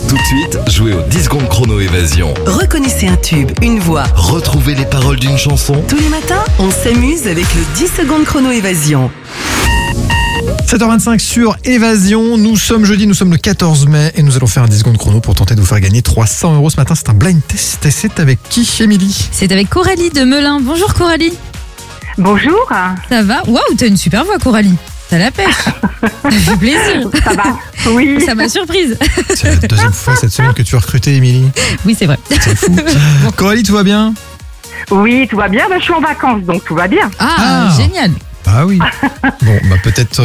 Tout de suite, jouez au 10 secondes chrono évasion. Reconnaissez un tube, une voix. Retrouvez les paroles d'une chanson. Tous les matins, on s'amuse avec le 10 secondes chrono évasion. 7h25 sur Évasion, nous sommes jeudi, nous sommes le 14 mai et nous allons faire un 10 secondes chrono pour tenter de vous faire gagner 300 € ce matin. C'est un blind test et c'est avec qui, Émilie? C'est avec Coralie de Melun. Bonjour Coralie. Bonjour. Ça va? Waouh, t'as une super voix Coralie. T'as la pêche. Ça fait plaisir. Ça va? Oui. Ça m'a surprise. C'est la deuxième fois cette semaine que tu as recruté, Émilie. Oui, c'est vrai. C'est fou. Coralie, tout va bien? Oui, tout va bien. Je suis en vacances, donc tout va bien. Ah, génial. Ah oui. Bon, peut-être